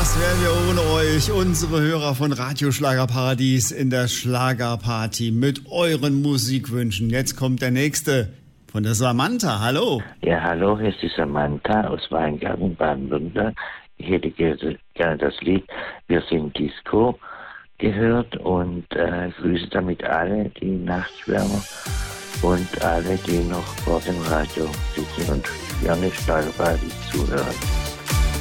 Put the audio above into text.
Was wären wir ohne euch, unsere Hörer von Radio Schlagerparadies in der Schlagerparty mit euren Musikwünschen. Jetzt kommt der nächste von der Samantha. Hallo. Ja, hallo, hier ist die Samantha aus Weingarten, Baden-Württemberg. Ich hätte gerne das Lied Wir sind Disco gehört und grüße damit alle, die Nachtschwärmer und alle, die noch vor dem Radio sitzen und gerne Schlagerparadies zuhören.